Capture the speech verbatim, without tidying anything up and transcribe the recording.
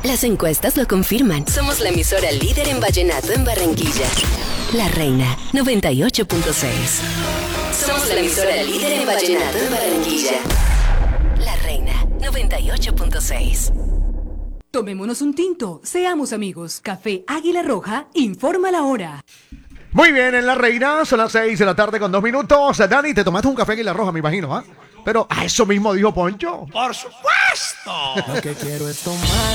Las encuestas lo confirman. Somos la emisora líder en vallenato en Barranquilla. La Reina, noventa y ocho punto seis. Somos la emisora líder en vallenato en Barranquilla. La Reina, noventa y ocho punto seis. Tomémonos un tinto, seamos amigos. Café Águila Roja informa la hora. Muy bien, en La Reina, son las seis de la tarde con dos minutos. Dani, te tomaste un café Águila Roja, me imagino, ¿ah? ¿eh? Pero a eso mismo dijo Poncho. ¡Por supuesto! Lo que quiero es tomar